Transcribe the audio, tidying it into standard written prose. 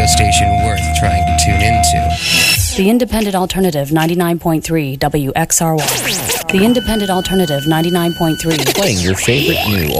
radio station worth trying to tune into. The Independent Alternative 99.3 WXRY. The Independent Alternative 99.3. Playing your favorite new